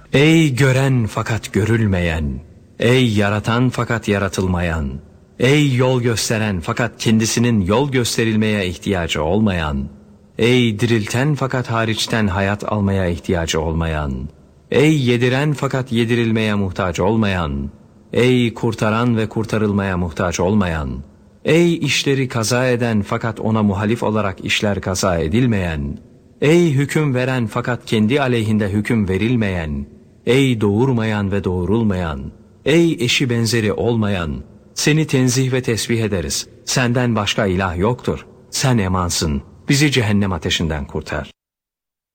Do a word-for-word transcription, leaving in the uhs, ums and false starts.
Ey gören fakat görülmeyen, ey yaratan fakat yaratılmayan, ey yol gösteren fakat kendisinin yol gösterilmeye ihtiyacı olmayan, ey dirilten fakat hariçten hayat almaya ihtiyacı olmayan, ey yediren fakat yedirilmeye muhtaç olmayan, ey kurtaran ve kurtarılmaya muhtaç olmayan, ey işleri kaza eden fakat ona muhalif olarak işler kaza edilmeyen, ey hüküm veren fakat kendi aleyhinde hüküm verilmeyen, ey doğurmayan ve doğurulmayan, ey eşi benzeri olmayan, seni tenzih ve tesbih ederiz. Senden başka ilah yoktur. Sen emansın. Bizi cehennem ateşinden kurtar.